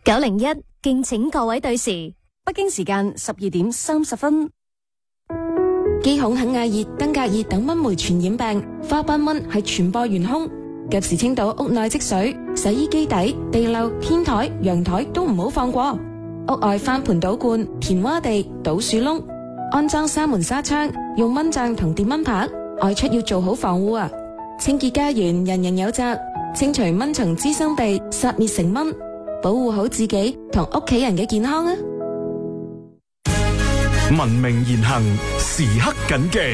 901，敬請各位對時。 北京時間12:30。 肌孔肯亞熱、登革熱等蚊媒傳染病，花斑蚊係傳播元兇。及時清倒屋內積水，洗衣機底、地漏、天台、陽台都唔好放過。屋外翻盆倒罐、填窪地、倒樹窿，安裝紗門紗窗，用蚊帳同電蚊拍。外出要做好防護啊！清潔家園，人人有責。清除蚊蟲滋生地，殺滅成蚊，保護好自己同屋企人嘅健康啊！ 文明言行，時刻謹記。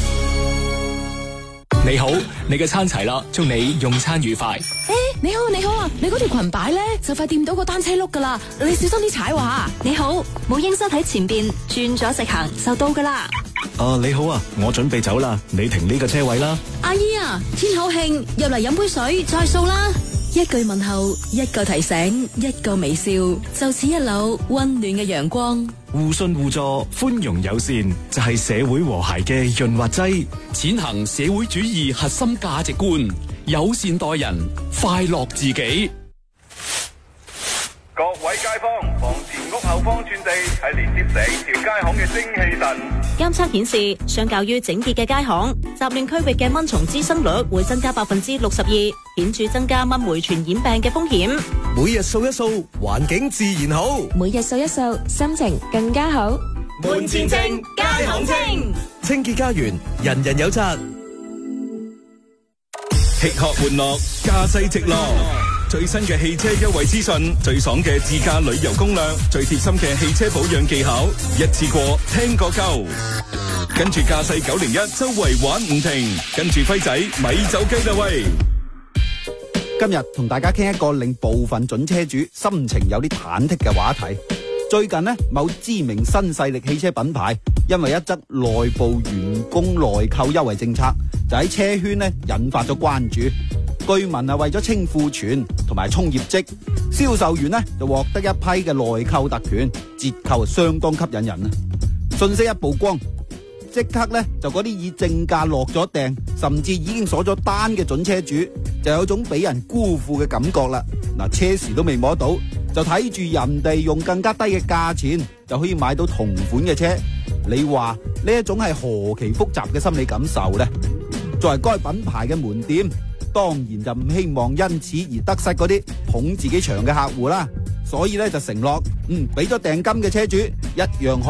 你好，你嘅餐齊啦，祝你用餐愉快。 你好啊，你嗰條裙擺咧就快掂到個單車轆噶啦，你小心啲踩喎。 你好，母嬰室喺前邊，轉咗直行就到噶啦。 你好啊，我準備走啦，你停呢個車位啦。 阿姨啊，天口慶，入嚟飲杯水再掃啦。一句問候，一個提醒，一個微笑，就似一縷溫暖嘅陽光。 互信互助，寬容友善，就係社會和諧嘅潤滑劑。 踐行社會主義核心價值觀，友善待人，快樂自己。 各位街坊，房前屋後方轉地係連接成條街巷嘅精氣神。 監測顯示，相較於整潔嘅街巷，雜亂區域嘅蚊蟲滋生率會增加62%，顯著增加蚊媒傳染病嘅風險。 每日掃一掃，環境自然好； 每日掃一掃，心情更加好。 門前清，街巷清， 清潔家園，人人有責。 吃喝玩樂，駕駛直落。最新嘅汽車優惠資訊，最爽嘅自駕旅遊攻略，最貼心嘅汽車保養技巧，一次過聽個夠。跟住駕駛901周圍玩唔停，跟住輝仔咪走雞啦喂！ 今日同大家傾一個令部分準車主心情有啲忐忑嘅話題。最近呢，某知名新勢力汽車品牌因為一則內部員工內扣優惠政策，就喺車圈呢引發咗關注。據聞係為咗清庫存同埋衝業績，銷售員呢就獲得一批嘅內扣特權，折扣相當吸引人啊！信息一曝光，即刻呢就嗰啲以正價落咗訂，甚至已經鎖咗單嘅準車主，就有種俾人辜負嘅感覺啦。嗱，車匙都未摸到，就睇住人哋用更加低嘅價錢就可以買到同款嘅車，你話呢一種係何其複雜嘅心理感受呢？作為該品牌嘅門店，當然就唔希望因此而得失嗰啲捧自己場嘅客戶啦，所以咧就承諾，俾咗訂金嘅車主一樣可